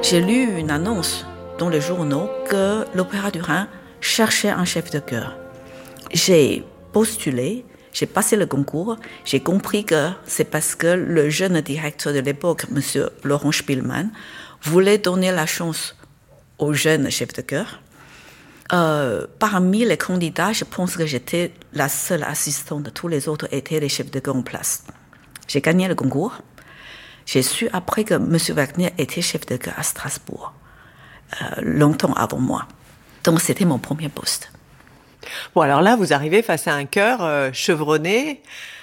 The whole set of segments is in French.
J'ai lu une annonce dans les journaux que l'Opéra du Rhin cherchait un chef de chœur. J'ai postulé, j'ai passé le concours, j'ai compris que c'est parce que le jeune directeur de l'époque, M. Laurent Spielmann, voulait donner la chance aux jeunes chefs de chœur. Parmi les candidats, je pense que j'étais la seule assistante. Tous les autres étaient les chefs de chœur en place. J'ai gagné le concours. J'ai su après que M. Wagner était chef de chœur à Strasbourg, longtemps avant moi. Donc c'était mon premier poste. Bon, alors là, vous arrivez face à un chœur chevronné.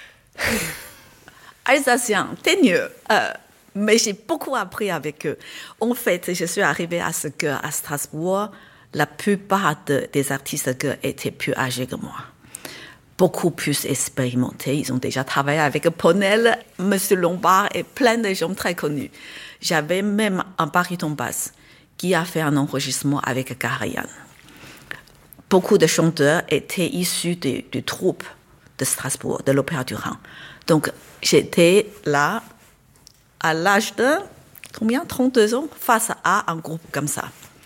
Alsacien, t'es mieux. Mais j'ai beaucoup appris avec eux. En fait, je suis arrivée à ce chœur à Strasbourg. La plupart des artistes de chœur étaient plus âgés que moi. Beaucoup plus expérimentés. Ils ont déjà travaillé avec Ponel, M. Lombard et plein de gens très connus. J'avais même un baryton basse qui a fait un enregistrement avec Karajan. Beaucoup de chanteurs étaient issus des troupes de Strasbourg, de l'Opéra du Rhin. Donc, j'étais là, à l'âge de, 32 ans, face à un groupe comme ça.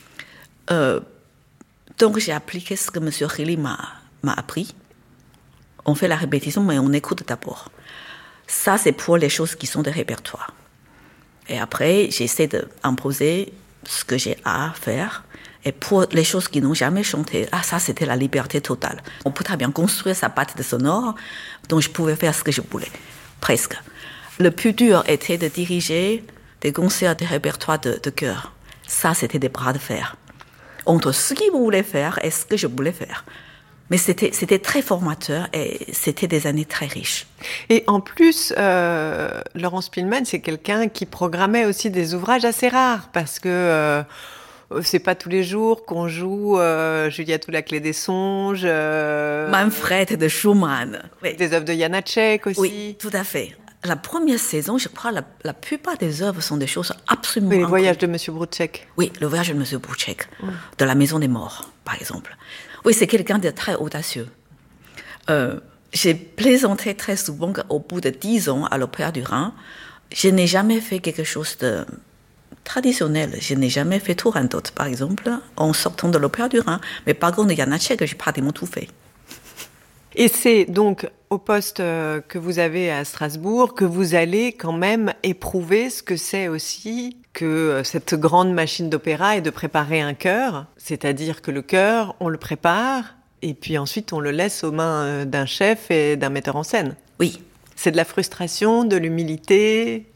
Donc, j'ai appliqué ce que M. Rilly m'a appris. On fait la répétition, mais on écoute d'abord. Ça, c'est pour les choses qui sont de répertoire. Et après, j'essaie d'imposer ce que j'ai à faire. Et pour les choses qui n'ont jamais chanté, ça, c'était la liberté totale. On peut très bien construire sa patte de sonore, donc je pouvais faire ce que je voulais, presque. Le plus dur était de diriger des concerts de répertoire de chœur. Ça, c'était des bras de fer. Entre ce qu'ils voulaient faire et ce que je voulais faire. Mais c'était très formateur et c'était des années très riches. Et en plus, Laurent Spielmann, c'est quelqu'un qui programmait aussi des ouvrages assez rares parce que c'est pas tous les jours qu'on joue Juliette ou la clé des songes. Manfred de Schumann. Oui. Des œuvres de Janacek aussi. Oui, tout à fait. La première saison, je crois, la plupart des œuvres sont des choses absolument Oui, les voyages de M. Broucek. Oui, le voyage de M. Broucek, de la Maison des Morts, par exemple. Oui, c'est quelqu'un de très audacieux. J'ai plaisanté très souvent qu'au bout de 10 ans à l'Opéra du Rhin, je n'ai jamais fait quelque chose de traditionnel. Je n'ai jamais fait Turandot, par exemple, en sortant de l'Opéra du Rhin. Mais par contre, Janacek, j'ai pratiquement tout fait. Et c'est donc au poste que vous avez à Strasbourg que vous allez quand même éprouver ce que c'est aussi que cette grande machine d'opéra et de préparer un chœur. C'est-à-dire que le chœur, on le prépare et puis ensuite on le laisse aux mains d'un chef et d'un metteur en scène. Oui. C'est de la frustration, de l'humilité.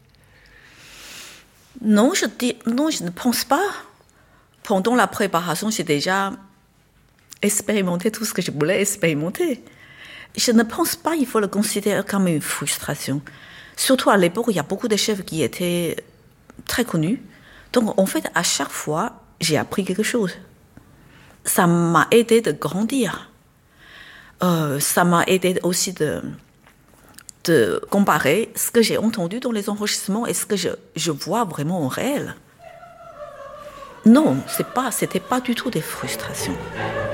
Non, je ne pense pas. Pendant la préparation, j'ai déjà expérimenté tout ce que je voulais expérimenter. Je ne pense pas qu'il faut le considérer comme une frustration. Surtout à l'époque, il y a beaucoup de chefs qui étaient très connus. Donc, en fait, à chaque fois, j'ai appris quelque chose. Ça m'a aidé de grandir. Ça m'a aidé aussi de comparer ce que j'ai entendu dans les enregistrements et ce que je vois vraiment en réel. Non, c'était pas du tout des frustrations.